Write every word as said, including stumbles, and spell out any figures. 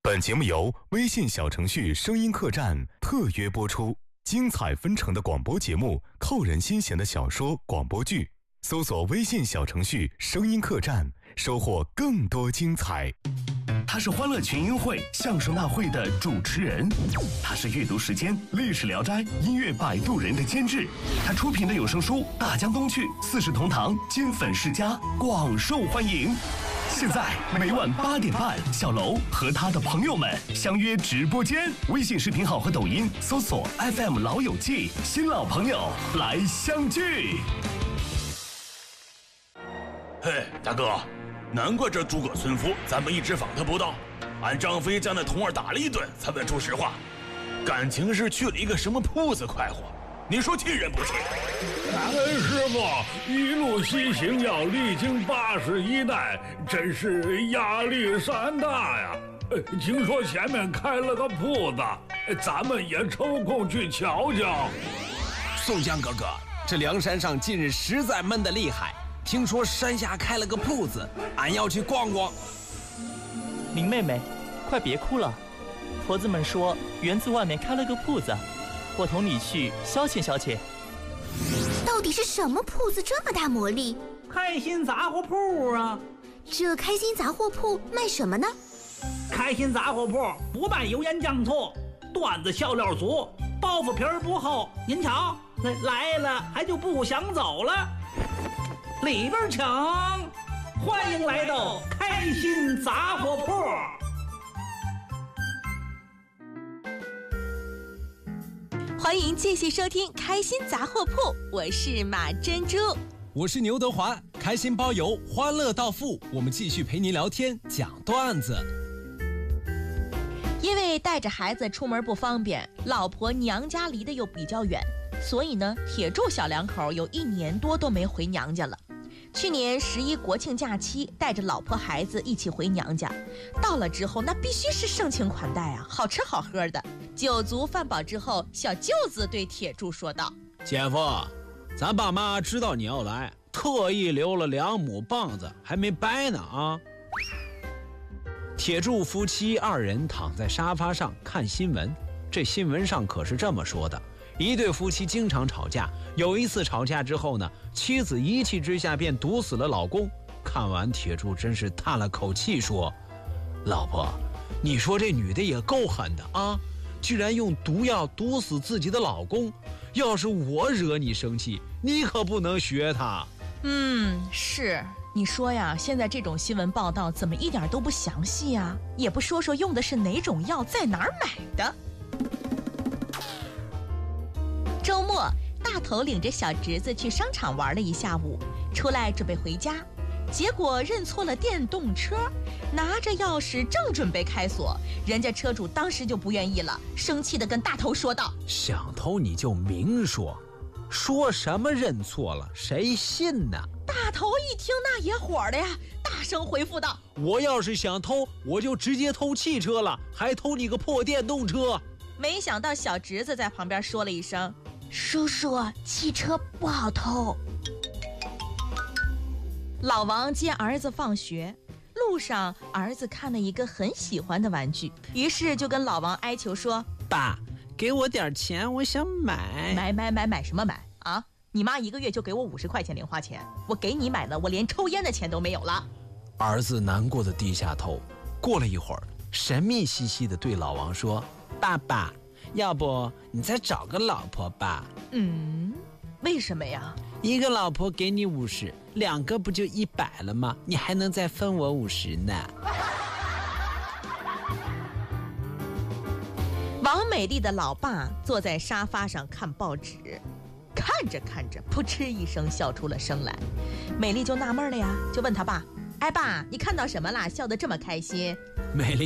本节目由微信小程序声音客栈特约播出，精彩纷呈的广播节目，扣人心弦的小说广播剧，搜索微信小程序声音客栈，收获更多精彩。 他是欢乐群英会相声大会的主持人，他是阅读时间历史聊斋音乐摆渡人的监制，他出品的有声书《大江东去》《四世同堂》金粉世家广受欢迎。现在每晚八点半，小楼和他的朋友们相约直播间，微信视频号和抖音搜索 F M 老友记，新老朋友来相聚。 嘿，大哥，难怪这诸葛村夫咱们一直访他不到，俺张飞将那童儿打了一顿才问出实话，感情是去了一个什么铺子快活，你说气人不气？ 感恩师傅，一路西行要历经八十一难，真是压力山大呀。呃，听说前面开了个铺子，咱们也抽空去瞧瞧。 宋江哥哥，这梁山上近日实在闷得厉害，听说山下开了个铺子，俺要去逛逛。 林妹妹，快别哭了，婆子们说园子外面开了个铺子，我同你去消遣消遣。 到底是什么铺子这么大魔力？ 开心杂货铺啊！ 这开心杂货铺卖什么呢？ 开心杂货铺不卖油盐酱醋，段子笑料足，包袱皮儿不厚。您瞧，来了还就不想走了。里边请，欢迎来到开心杂货铺。 欢迎继续收听开心杂货铺，我是马珍珠， 我是牛德华，开心包邮，欢乐到付，我们继续陪您聊天讲段子。 因为带着孩子出门不方便，老婆娘家离得又比较远，所以呢，铁柱小两口有一年多都没回娘家了。去年十一国庆假期，带着老婆孩子一起回娘家，到了之后那必须是盛情款待啊，好吃好喝的。酒足饭饱之后，小舅子对铁柱说道： 姐夫，咱爸妈知道你要来，特意留了两亩棒子，还没掰呢啊。铁柱夫妻二人躺在沙发上看新闻，这新闻上可是这么说的：一对夫妻经常吵架，有一次吵架之后呢，妻子一气之下便毒死了老公。看完，铁柱真是叹了口气说：老婆，你说这女的也够狠的啊，居然用毒药毒死自己的老公，要是我惹你生气，你可不能学她。 嗯，是，你说呀，现在这种新闻报道怎么一点都不详细啊，也不说说用的是哪种药，在哪儿买的。周末，大头领着小侄子去商场玩了一下午，出来准备回家，结果认错了电动车，拿着钥匙正准备开锁，人家车主当时就不愿意了，生气地跟大头说道： 想偷你就明说，说什么认错了，谁信呢？ 大头一听那也火了呀，大声回复道： 我要是想偷，我就直接偷汽车了，还偷你个破电动车。 没想到小侄子在旁边说了一声：叔叔，汽车不好偷。老王接儿子放学，路上儿子看了一个很喜欢的玩具，于是就跟老王哀求说： 爸，给我点钱，我想买。 买买买买什么买啊？你妈一个月就给我五十块钱零花钱，我给你买了，我连抽烟的钱都没有了。 儿子难过的低下头，过了一会儿，神秘兮兮的对老王说：爸爸，要不你再找个老婆吧？ 嗯，为什么呀？ 一个老婆给你五十，两个不就一百了吗？你还能再分我五十呢。 王美丽的老爸坐在沙发上看报纸，看着看着，扑哧一声笑出了声来。美丽就纳闷了呀，就问他爸：哎爸，你看到什么啦？笑得这么开心？ 美丽